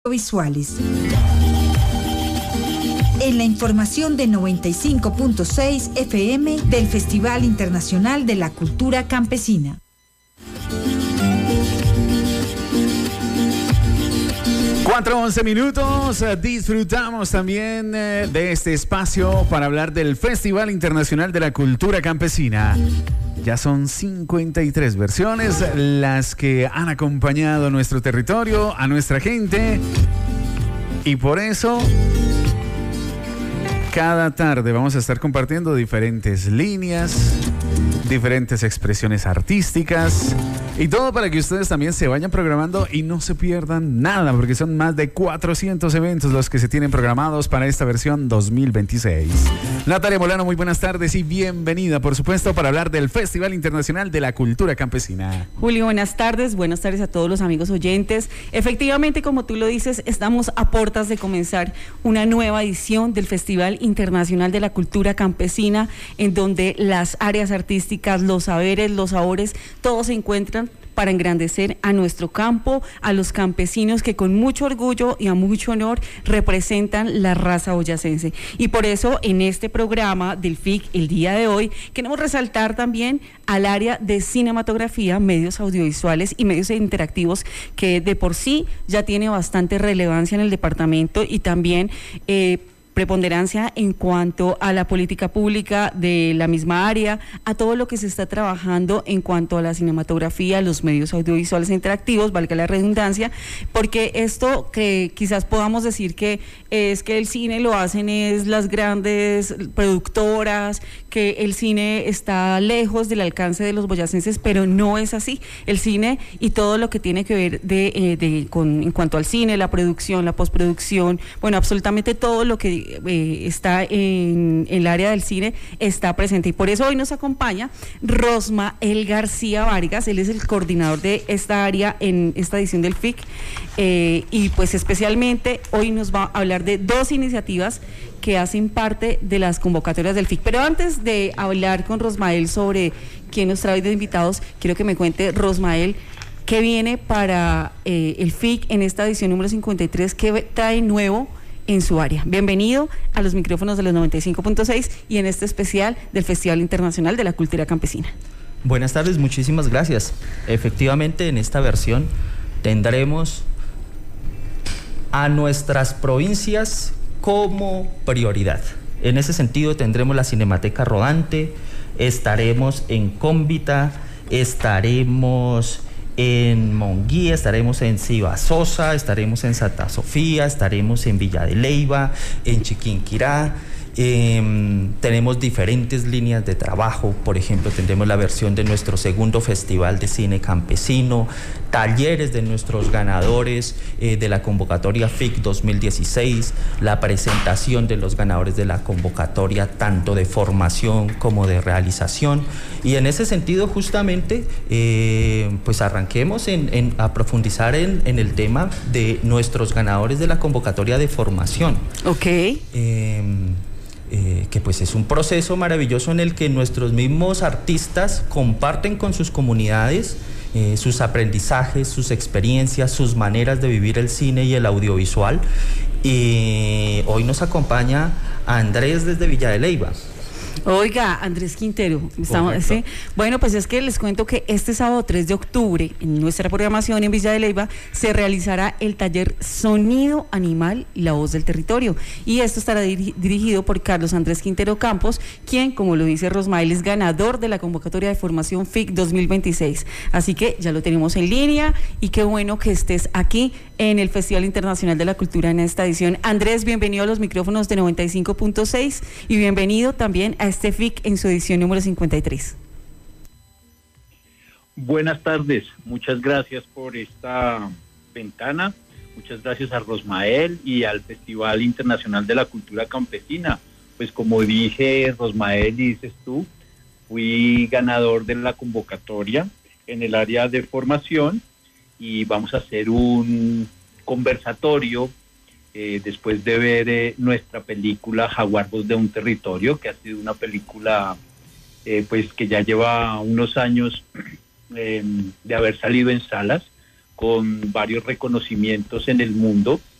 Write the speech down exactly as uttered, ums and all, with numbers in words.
Visuales. En la información de noventa y cinco punto seis F M del Festival Internacional de la Cultura Campesina. cuatro once minutos, disfrutamos también de este espacio para hablar del Festival Internacional de la Cultura Campesina. Ya son cincuenta y tres versiones las que han acompañado a nuestro territorio, a nuestra gente, y por eso cada tarde vamos a estar compartiendo diferentes líneas, diferentes expresiones artísticas y todo para que ustedes también se vayan programando y no se pierdan nada, porque son más de cuatrocientos eventos los que se tienen programados para esta versión dos mil veintiséis. Natalia Molano, muy buenas tardes y bienvenida, por supuesto, para hablar del Festival Internacional de la Cultura Campesina. Julio, buenas tardes, buenas tardes a todos los amigos oyentes. Efectivamente, como tú lo dices, estamos a puertas de comenzar una nueva edición del Festival Internacional de la Cultura Campesina, en donde las áreas artísticas, los saberes, los sabores, todos se encuentran para engrandecer a nuestro campo, a los campesinos que con mucho orgullo y a mucho honor representan la raza boyacense. Y por eso en este programa del F I C el día de hoy queremos resaltar también al área de cinematografía, medios audiovisuales y medios interactivos, que de por sí ya tiene bastante relevancia en el departamento y también eh, preponderancia en cuanto a la política pública de la misma área, a todo lo que se está trabajando en cuanto a la cinematografía, los medios audiovisuales e interactivos, valga la redundancia, porque esto que quizás podamos decir que es que el cine lo hacen es las grandes productoras, que el cine está lejos del alcance de los boyacenses, pero no es así. El cine y todo lo que tiene que ver de, eh, de con en cuanto al cine, la producción, la postproducción, bueno, absolutamente todo lo que Eh, está en, en el área del cine está presente, y por eso hoy nos acompaña Rosmael García Vargas. Él es el coordinador de esta área en esta edición del F I C, eh, y pues especialmente hoy nos va a hablar de dos iniciativas que hacen parte de las convocatorias del F I C. Pero antes de hablar con Rosmael sobre quién nos trae de invitados, quiero que me cuente, Rosmael, qué viene para eh, el F I C en esta edición número cincuenta y tres, qué trae nuevo en su área. Bienvenido a los micrófonos de los noventa y cinco punto seis y en este especial del Festival Internacional de la Cultura Campesina. Buenas tardes, muchísimas gracias. Efectivamente, en esta versión tendremos a nuestras provincias como prioridad. En ese sentido tendremos la Cinemateca Rodante, estaremos en Cómbita, estaremos en Monguía, estaremos en Cibasosa, estaremos en Santa Sofía, estaremos en Villa de Leyva, en Chiquinquirá. Eh, tenemos diferentes líneas de trabajo. Por ejemplo, tendremos la versión de nuestro segundo Festival de Cine Campesino, talleres de nuestros ganadores eh, de la convocatoria F I C dos mil dieciséis, la presentación de los ganadores de la convocatoria tanto de formación como de realización. Y en ese sentido, justamente, eh, pues arranquemos en, en, a profundizar en, en el tema de nuestros ganadores de la convocatoria de formación. Ok. Eh, Eh, que pues es un proceso maravilloso en el que nuestros mismos artistas comparten con sus comunidades eh, sus aprendizajes, sus experiencias, sus maneras de vivir el cine y el audiovisual. Y hoy nos acompaña Andrés desde Villa de Leyva. Oiga, Andrés Quintero, estamos, ¿sí? Bueno, pues es que les cuento que este sábado tres de octubre, en nuestra programación en Villa de Leyva, se realizará el taller Sonido Animal y la Voz del Territorio, y esto estará diri- dirigido por Carlos Andrés Quintero Campos, quien, como lo dice Rosmael, es ganador de la convocatoria de formación F I C dos mil veintiséis, así que ya lo tenemos en línea, y qué bueno que estés aquí en el Festival Internacional de la Cultura en esta edición. Andrés, bienvenido a los micrófonos de noventa y cinco punto seis y bienvenido también a este F I C en su edición número cincuenta y tres. Buenas tardes, muchas gracias por esta ventana, muchas gracias a Rosmael y al Festival Internacional de la Cultura Campesina. Pues como dije, Rosmael, y dices tú, fui ganador de la convocatoria en el área de formación y vamos a hacer un conversatorio Eh, después de ver eh, nuestra película Jaguar Voz de un Territorio, que ha sido una película eh, pues que ya lleva unos años eh, de haber salido en salas, con varios reconocimientos en el mundo